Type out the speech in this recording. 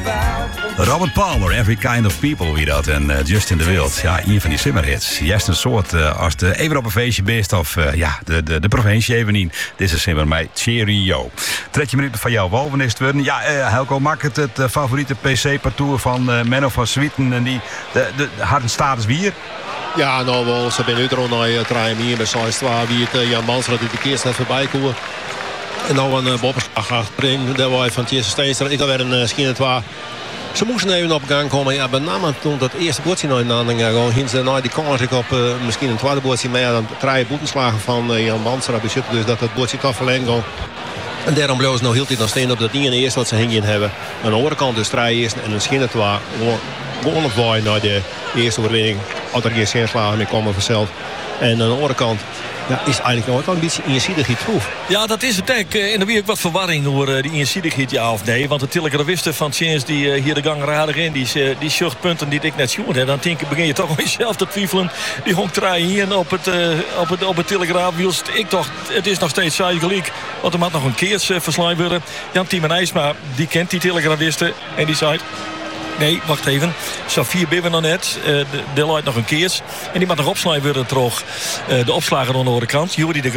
Robert Palmer, Every Kind of People, wie dat. En Justin de Wild, ja, een van die simmerhits. Juist een soort, als de even op een feestje bent of de provincie even in. Dit is simmer mij, cheerio. 30 minuten van jou, Wolven is het worden. Ja, Helco, maak het favoriete PC-parcours van Menno van Swieten en die de harde status weer. Ja, nou wel, ze zijn uiteraard naar draaien hier bij 6-2 wie het Jan Mansra die de keer net voorbij komen. En nou een bopperslag achterin, daar was van Tjesse Steenstra. Ik had weer een schiene 2. Ze moesten even op gang komen. Ja, met name toen dat eerste bootje naar de aandacht ging, gingen ze naar die kans op misschien een tweede bootje mee. Dan 3 boetenslagen van Jan Mansra beschutten, dus dat het bootje toch verlengen ging. En daarom bleven ze nog heel tijd nog staan op dat niet in de eerste wat ze hingen hebben. Aan de andere kant dus 3 eerste en een schiene 2. Gewoon op waai naar de eerste overwinning. Had er geen scheenslagen meer komen vanzelf. En aan de andere kant is eigenlijk nog wel een beetje eenzijdigheid troef. Ja, dat is het denk. En er weer ook wat verwarring door die eenzijdigheid, ja of nee. Want de Tillegravisten van Chance die hier de gang radig in. Die shirtpunten die ik net schoen. Dan begin je toch aan jezelf te twijfelen. Die honk draaien hier op het Telegraafwiel. Ik dacht, het is nog steeds saai gelijk. Want er moet nog een keers verslaan worden. Jan Tiemen IJsma, die kent die Telegraafisten. En die zei... Nee, wacht even. Safir Bibben nog net. De luidt nog een keers. En die mag nog opslaan worden terug. De opslager aan de andere kant. Juri de